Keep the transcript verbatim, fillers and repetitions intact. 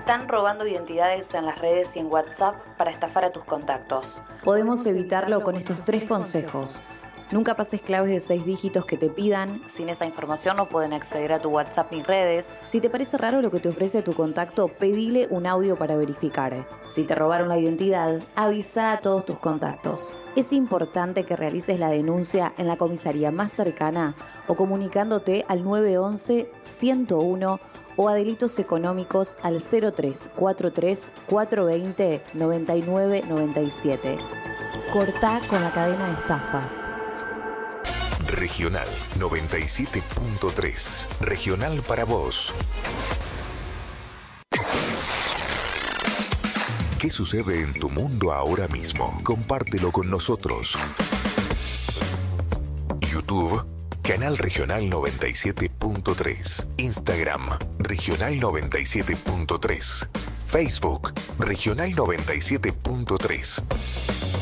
están robando identidades en las redes y en WhatsApp para estafar a tus contactos. Podemos evitarlo con estos tres consejos. Nunca pases claves de seis dígitos que te pidan. Sin esa información no pueden acceder a tu WhatsApp ni redes. Si te parece raro lo que te ofrece tu contacto, pedile un audio para verificar. Si te robaron la identidad, avisa a todos tus contactos. Es importante que realices la denuncia en la comisaría más cercana o comunicándote al nueve once, ciento uno o a delitos económicos al cero tres cuatro tres, cuatro dos cero, nueve nueve nueve siete. Cortá con la cadena de estafas. Regional noventa y siete punto tres. Regional para vos. ¿Qué sucede en tu mundo ahora mismo? Compártelo con nosotros. YouTube, Canal Regional noventa y siete punto tres. Instagram, Regional noventa y siete punto tres. Facebook, Regional noventa y siete punto tres.